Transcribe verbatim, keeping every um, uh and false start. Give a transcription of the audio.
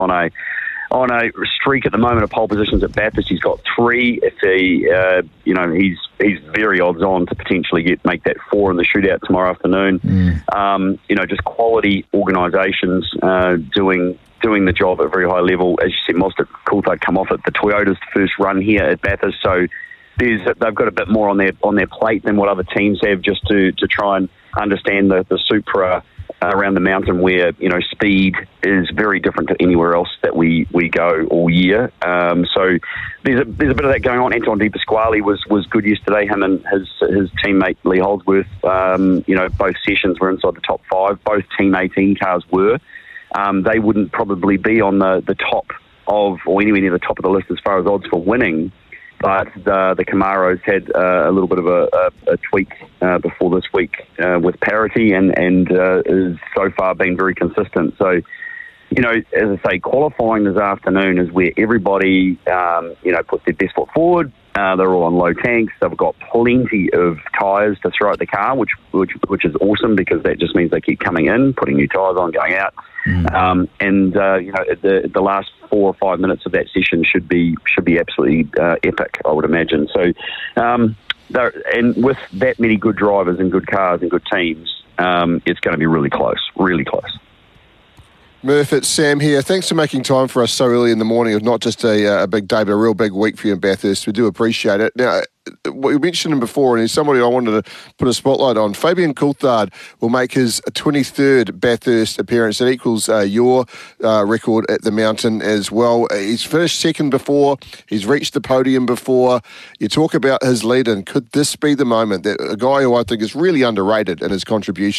on a on a streak at the moment of pole positions at Bathurst. He's got three. If he, uh, you know, he's he's very odds on to potentially get make that four in the shootout tomorrow afternoon. Mm. Um, you know, just quality organisations uh, doing doing the job at a very high level. As you said, Mostert Coulthard come off at the Toyota's first run here at Bathurst, so there's they've got a bit more on their on their plate than what other teams have, just to to try and understand the the Supra around the mountain, where, you know, speed is very different to anywhere else that we, we go all year. Um, so there's a there's a bit of that going on. Anton De Pasquale was, was good yesterday. Him and his his teammate Lee Holdsworth, um, you know, both sessions were inside the top five. Both Team eighteen cars were. Um, they wouldn't probably be on the, the top of, or anywhere near the top of the list as far as odds for winning. But the, the Camaros had uh, a little bit of a, a, a tweak uh, before this week uh, with parity, and, and uh, is so far been very consistent. So, you know, as I say, qualifying this afternoon is where everybody, um, you know, puts their best foot forward. Uh, they're all on low tanks. They've got plenty of tyres to throw at the car, which, which which is awesome, because that just means they keep coming in, putting new tyres on, going out. Mm. Um, and uh, you know, the the last four or five minutes of that session should be should be absolutely uh, epic, I would imagine. So, um, and with that many good drivers and good cars and good teams, um, it's going to be really close, really close. Murph, it's Sam here. Thanks for making time for us so early in the morning of not just a, a big day, but a real big week for you in Bathurst. We do appreciate it. Now, we mentioned him before, and he's somebody I wanted to put a spotlight on. Fabian Coulthard will make his twenty-third Bathurst appearance. That equals uh, your uh, record at the mountain as well. He's finished second before. He's reached the podium before. You talk about his lead-in. Could this be the moment that a guy who I think is really underrated in his contribution